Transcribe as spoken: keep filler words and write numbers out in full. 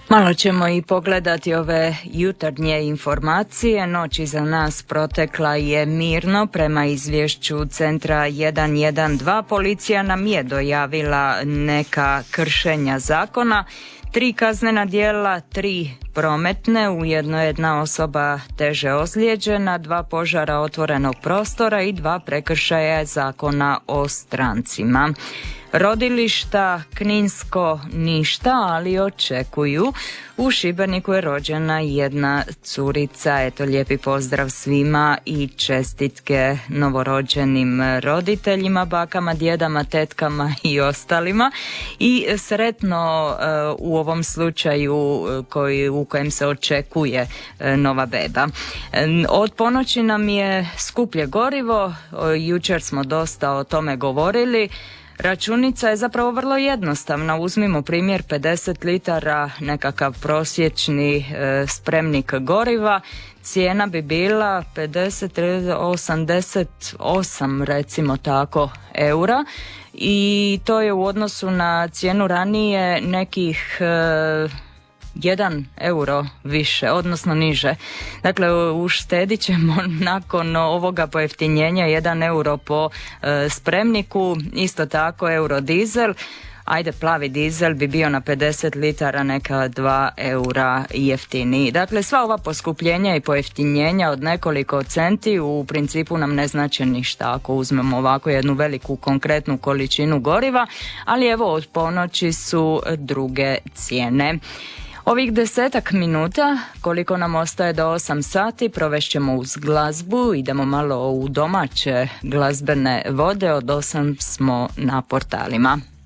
Malo ćemo i pogledati ove jutarnje informacije. Noć iza nas protekla je mirno. Prema izvješću centra jedan jedan dva policija nam je dojavila neka kršenja zakona. Tri kaznena djela, tri prometne, ujedno jedna osoba teže ozlijeđena, dva požara otvorenog prostora i dva prekršaja zakona o strancima. Rodilišta Kninsko ništa, ali očekuju. U Šibeniku je rođena jedna curica. Eto, lijepi pozdrav svima i čestitke novorođenim roditeljima, bakama, djedama, tetkama i ostalima. I sretno uh, u ovom slučaju uh, koji, u kojem se očekuje uh, nova beba. Um, od ponoći nam je skuplje gorivo. Uh, jučer smo dosta o tome govorili. Računica je zapravo vrlo jednostavna. Uzmimo primjer pedeset litara, nekakav prosječni e, spremnik goriva. Cijena bi bila pedeset, osamdeset osam recimo tako eura i to je u odnosu na cijenu ranije nekih e, jedan euro više, odnosno niže. Dakle, uštedit ćemo nakon ovoga pojeftinjenja jedan euro po e, spremniku, isto tako euro dizel. Ajde, plavi dizel bi bio na pedeset litara neka dva eura jeftiniji. Dakle, sva ova poskupljenja i pojeftinjenja od nekoliko centi u principu nam ne znači ništa ako uzmemo ovako jednu veliku konkretnu količinu goriva, ali evo od ponoći su druge cijene. Ovih desetak minuta, koliko nam ostaje do osam sati, provešćemo uz glazbu, idemo malo u domaće glazbene vode, od osam smo na portalima.